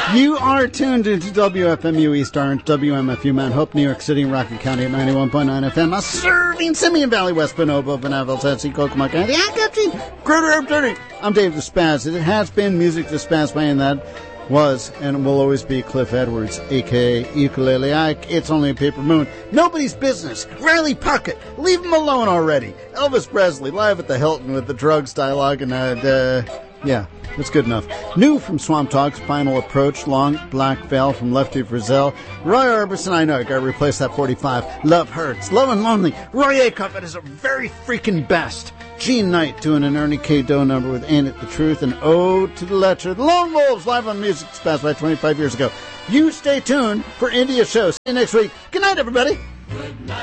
You are tuned into WFMU East Orange, WMFU Mount Hope, New York City, and Rockland County at 91.9 FM, serving Simeon Valley, West Bonobo, Beneville, Tennessee, Kokomo County, I'm Dave Despaz. It has been Music Despaz playing that was and will always be Cliff Edwards, a.k.a. Ukulele Ike. It's only a paper moon. Nobody's business. Riley Puckett. Leave him alone already. Elvis Presley, live at the Hilton with the drugs dialogue and, yeah, that's good enough. New from Swamp Talk's Final Approach, Long Black Veil from Lefty Frizzell. Roy Orbison, I know, I gotta replace that 45. Love Hurts. Love and Lonely. Roy Acuff at his very freaking best. Gene Knight doing an Ernie K. Doe number with Ain't It the Truth, and Ode to the Lecher. The Lone Wolves live on Music Dispatch by 25 years ago. You stay tuned for India's show. See you next week. Good night, everybody.